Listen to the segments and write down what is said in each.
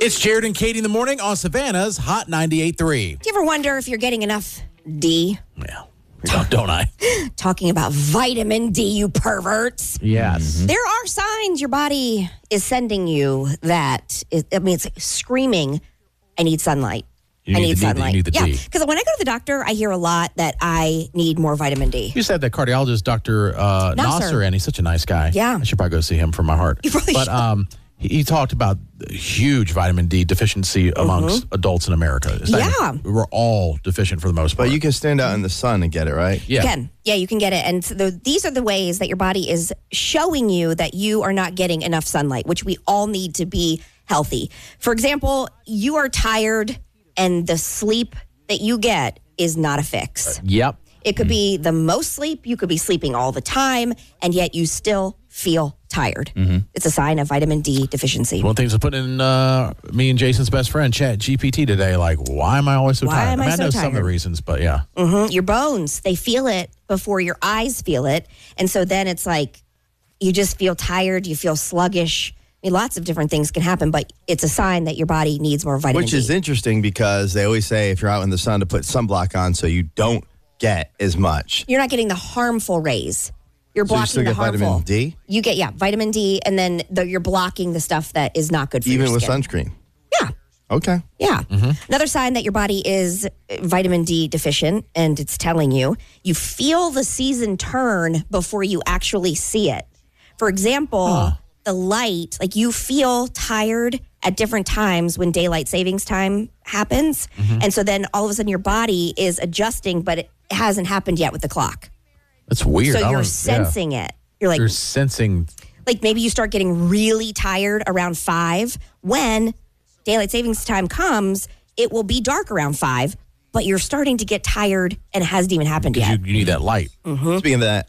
It's Jared and Katie in the morning on Savannah's Hot 98.3. Do you ever wonder if you're getting enough D? Yeah, don't I? Talking about vitamin D, you perverts. Yes. There are signs your body is sending you that, it's screaming, I need sunlight. You need the yeah, D. because when I go to the doctor, I hear a lot that I need more vitamin D. You said that cardiologist, Dr. Nasser, and he's such a nice guy. Yeah. I should probably go see him for my heart. You probably should. He talked about the huge vitamin D deficiency amongst adults in America. We're all deficient for the most part. But you can stand out in the sun and get it, right? Yeah. You can. Yeah, you can get it. And these are the ways that your body is showing you that you are not getting enough sunlight, which we all need to be healthy. For example, you are tired and the sleep that you get is not a fix. Yep. It could be the most sleep. You could be sleeping all the time, and yet you still feel tired. It's a sign of vitamin D deficiency. One of the things I put in me and Jason's best friend, Chat GPT, today, like, why am I always so tired? I know some of the reasons, but yeah. Your bones, they feel it before your eyes feel it. And so then it's like you just feel tired, you feel sluggish. I mean, lots of different things can happen, but it's a sign that your body needs more vitamin D. Which is interesting because they always say if you're out in the sun to put sunblock on so you don't get as much. You're not getting the harmful rays. You're blocking so you still the get harmful. vitamin D? You get, vitamin D, and then you're blocking the stuff that is not good for Even your with skin. sunscreen? Yeah. Okay. Yeah. Another sign that your body is vitamin D deficient, and it's telling you feel the season turn before you actually see it. For example, the light, like you feel tired at different times when daylight savings time happens. And so then all of a sudden your body is adjusting, but it hasn't happened yet with the clock. That's weird. So you're sensing it. You're like, you're sensing. Like maybe you start getting really tired around 5. When daylight savings time comes, it will be dark around 5, but you're starting to get tired and it hasn't even happened yet. You need that light. Speaking of that,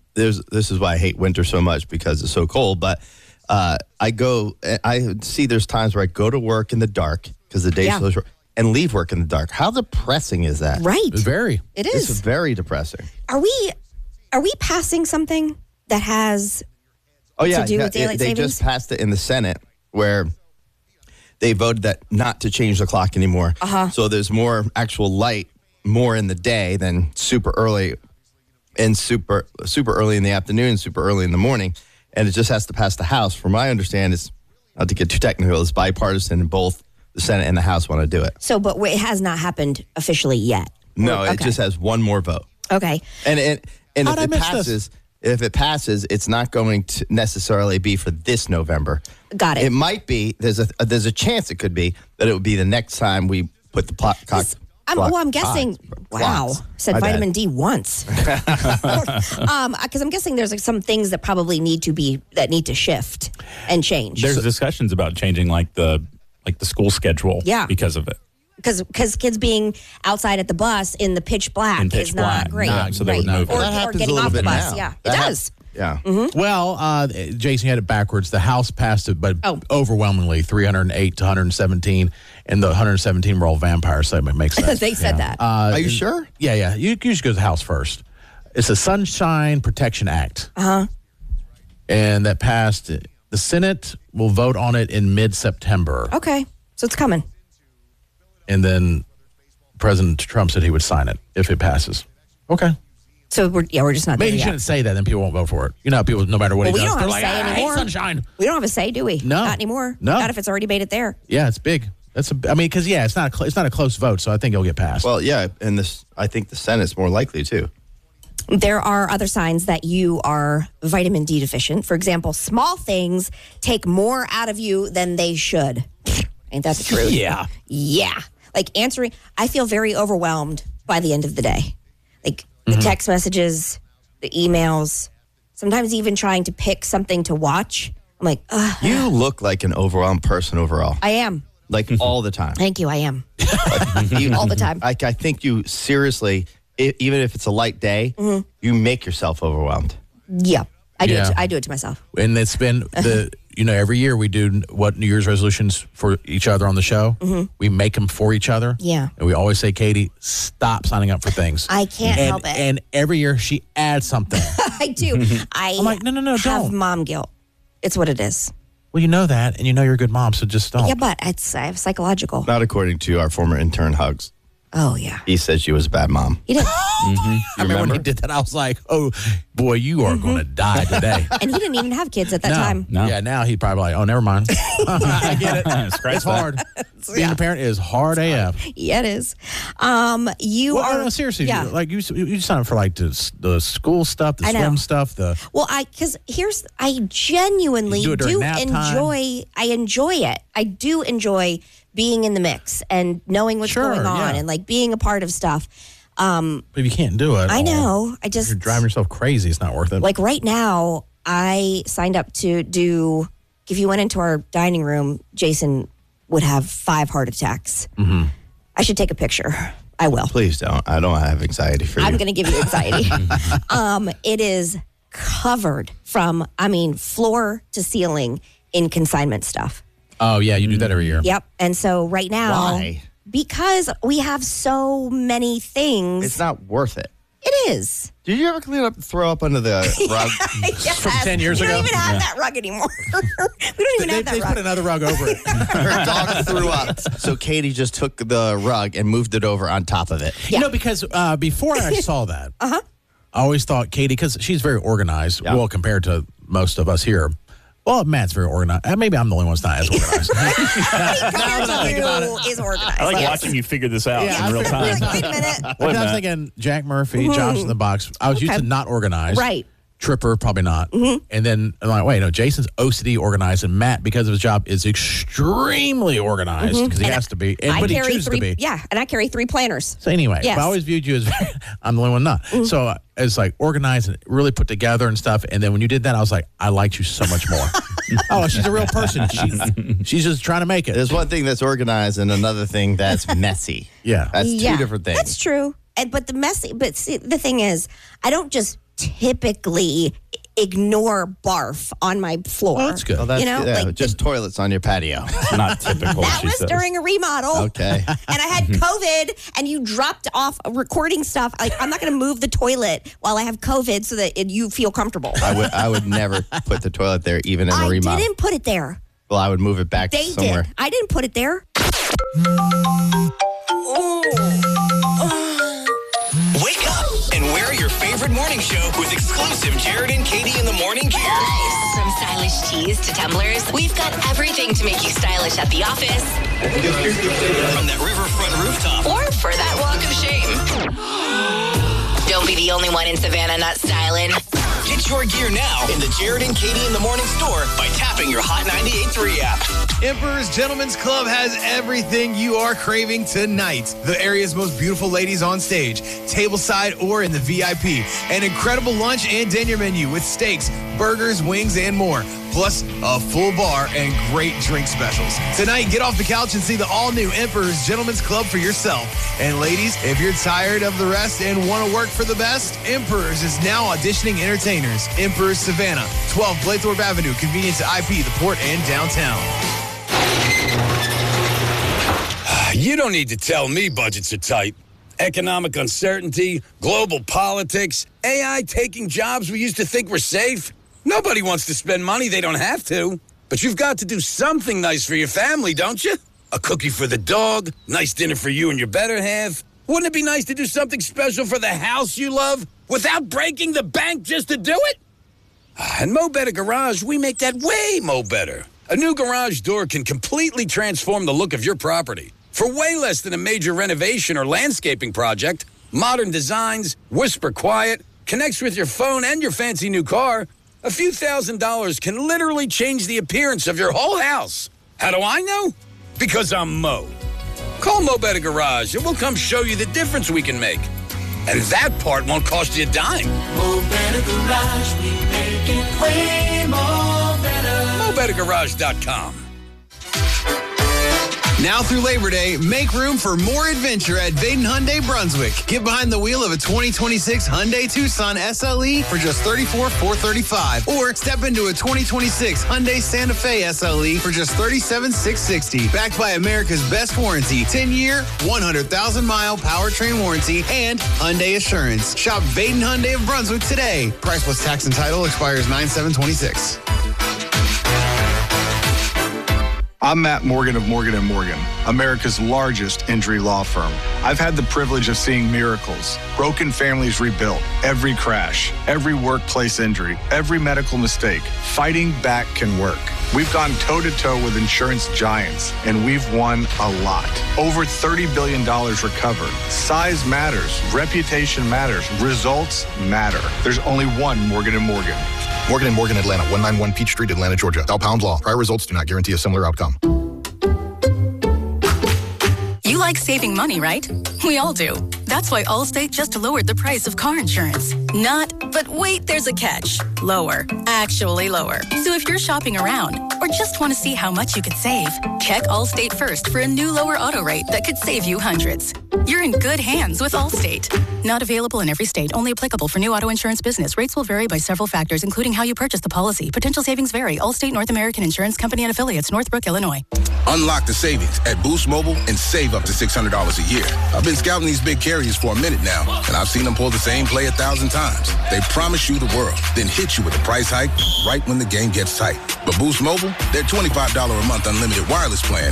this is why I hate winter so much because it's so cold. But I see there's times where I go to work in the dark because the day's so short and leave work in the dark. How depressing is that? Right. Very. It is. It's very depressing. Are we passing something that has to do with daylight they savings? just passed it in the Senate where they voted that not to change the clock anymore. So there's more actual light, more in the day than super early and super early in the afternoon, super early in the morning. And it just has to pass the House. From my understanding, it's not to get too technical, it's bipartisan, and both the Senate and the House want to do it. So, but it has not happened officially yet. No, it just has one more vote. Okay. And if it passes, it's not going to necessarily be for this November. Got it. It might be. There's a chance it could be that it would be the next time we put the clock. I'm guessing. Wow, said My vitamin bad. D once. Because I'm guessing there's like some things that probably need to shift and change. There's discussions about changing like the school schedule. Yeah. Because of it. Because kids being outside at the bus in the pitch black is not great. So they would move. That Or happens getting a little off the bit bus. now. Yeah, That it hap- does. Yeah. Well, Jason had it backwards. The House passed it, but overwhelmingly 308 to 117, and the 117 were all vampires, so it makes sense. They said that. Are you sure? Yeah. You should go to the House first. It's the Sunshine Protection Act. And that passed. The Senate will vote on it in mid-September. Okay, so it's coming. And then President Trump said he would sign it if it passes. Okay. So we're just not there Maybe he yet. shouldn't say that, then people won't vote for it. You know, people, no matter what he we does, don't they're have like, a say I hate anymore. sunshine. We don't have a say, do we? No. Not anymore. No. Not if it's already made it there. Yeah, it's big. Because it's not a close vote, so I think it'll get passed. Well, yeah, and I think the Senate's more likely too. There are other signs that you are vitamin D deficient. For example, small things take more out of you than they should. Ain't that the truth? Yeah. Yeah. Like answering, I feel very overwhelmed by the end of the day. Like the text messages, the emails, sometimes even trying to pick something to watch. I'm like, ugh. You look like an overwhelmed person overall, I am. like all the time. Thank you. I am. All the time. I think you seriously, even if it's a light day, you make yourself overwhelmed. Yeah. I do. Yeah. I do it to myself. And it's been every year we do what New Year's resolutions for each other on the show. We make them for each other. Yeah. And we always say, Katie, stop signing up for things. I can't help it. And every year she adds something. I do. I'm like, no, have don't. mom guilt. It's what it is. Well, you know that, and you know you're a good mom, so just don't. Yeah, but it's psychological. Not according to our former intern, Hugs. Oh, yeah. He said she was a bad mom. He did. I remember when he did that, I was like, oh, boy, you are going to die today. And he didn't even have kids at that time. No. Yeah, now he'd probably like, oh, never mind. I get it. Scratch It's that. hard. Being a parent is hard AF. Yeah, it is. You Well, are. no, seriously, Yeah. like you sign up for like the school stuff, the I know. swim stuff, Well, because I genuinely You do it during do nap time? I enjoy it. I do enjoy being in the mix and knowing what's Sure, going on yeah. and like being a part of stuff. but if you can't do it, I or know. I if just you're driving yourself crazy. It's not worth it. like right now, I signed up to do. If you went into our dining room, Jason would have 5 heart attacks. Mm-hmm. I should take a picture. I will. Please don't. I don't have anxiety for you. I'm going to give you anxiety. It is covered from, floor to ceiling in consignment stuff. Oh yeah, you do that every year. Yep. And so right now, Why? because we have so many things, It's not worth it. it is. Did you ever clean up, throw up under the rug? Yes. From 10 years we ago? don't even have that rug anymore. we don't even They have that put rug. another rug over it. Her dog threw up. So Katie just took the rug and moved it over on top of it. You know, because before I saw that, I always thought Katie, because she's very organized, Yeah. well, compared to most of us here. Well, Matt's very organized. Maybe I'm the only one that's not as organized. Compared when I think about to you is organized. I like yes. watching you figure this out Yeah, in real I time. You're like, wait a minute. Wait a I was minute. thinking Jack Murphy, Josh in the Box. I was used to not organized. Right. Tripper, probably not. And then I'm like, wait, no, Jason's OCD organized, and Matt, because of his job, is extremely organized because he has to be, and but he chooses to be. Yeah, and I carry 3 planners. So anyway, Yes. I always viewed you as I'm the only one not. So it's like organized and really put together and stuff. And then when you did that, I was like, I liked you so much more. Oh, she's a real person. She's just trying to make it. There's one thing that's organized and another thing that's messy. Yeah. That's Yeah, two different things. That's true. But see, the thing is, I don't just typically ignore barf on my floor. Well, that's good. Well, that's You know, like just toilets on your patio. It's not typical, That she was says. during a remodel. Okay. And I had COVID, and you dropped off recording stuff. Like, I'm not going to move the toilet while I have COVID so that you feel comfortable. I would never put the toilet there, even in a I remodel. didn't put it there. Well, I would move it back They somewhere. did. I didn't put it there. Wake up and wear your favorite morning show with exclusive Jared and Katie in the morning gear. From stylish tees to tumblers, we've got everything to make you stylish at the office From that riverfront rooftop. or for that walk of shame. Don't be the only one in Savannah not styling. Get your gear now in the Jared and Katie in the morning store by tapping your Hot 98.3 app. Emperor's Gentlemen's Club has everything you are craving tonight. The area's most beautiful ladies on stage, tableside or in the VIP. An incredible lunch and dinner menu with steaks, burgers, wings, and more. Plus a full bar and great drink specials. Tonight, get off the couch and see the all-new Emperor's Gentlemen's Club for yourself. And ladies, if you're tired of the rest and want to work for the best, Emperor's is now auditioning entertainers. Emperor's Savannah, 12 Blaythorpe Avenue, convenient to IP, the port, and downtown. You don't need to tell me budgets are tight. Economic uncertainty, global politics, AI taking jobs we used to think were safe. Nobody wants to spend money they don't have to. But you've got to do something nice for your family, don't you? A cookie for the dog, nice dinner for you and your better half. Wouldn't it be nice to do something special for the house you love without breaking the bank just to do it? And Mo Better Garage, we make that way mo better. A new garage door can completely transform the look of your property. For way less than a major renovation or landscaping project, modern designs, whisper quiet, connects with your phone and your fancy new car, a few $1,000s can literally change the appearance of your whole house. How do I know? Because I'm Mo. Call Mo Better Garage and we'll come show you the difference we can make. And that part won't cost you a dime. Mo Better Garage, we make it way more better. MoBetterGarage.com. Now through Labor Day, make room for more adventure at Baden Hyundai Brunswick. Get behind the wheel of a 2026 Hyundai Tucson SLE for just $34,435, or step into a 2026 Hyundai Santa Fe SLE for just $37,660. Backed by America's best warranty, 10-year, 100,000-mile powertrain warranty, and Hyundai Assurance. Shop Baden Hyundai of Brunswick today. Price plus tax and title expires 9/7/26. I'm Matt Morgan of Morgan & Morgan, America's largest injury law firm. I've had the privilege of seeing miracles, broken families rebuilt, every crash, every workplace injury, every medical mistake. Fighting back can work. We've gone toe-to-toe with insurance giants, and we've won a lot. Over $30 billion recovered. Size matters. Reputation matters. Results matter. There's only one Morgan & Morgan. Morgan & Morgan, Atlanta, 191 Peach Street, Atlanta, Georgia. Dow Pound Law. Prior results do not guarantee a similar outcome. You like saving money, right? We all do. That's why Allstate just lowered the price of car insurance. Not, but wait, there's a catch. Lower. Actually lower. So if you're shopping around or just want to see how much you could save, check Allstate first for a new lower auto rate that could save you hundreds. You're in good hands with Allstate. Not available in every state. Only applicable for new auto insurance business. Rates will vary by several factors, including how you purchase the policy. Potential savings vary. Allstate North American Insurance Company and Affiliates, Northbrook, Illinois. Unlock the savings at Boost Mobile and save up to $600 a year. I've been scouting these big carriers for a minute now, and I've seen them pull the same play 1,000 times. They promise you the world, then hit you with a price hike right when the game gets tight. But Boost Mobile, their $25 a month unlimited wireless plan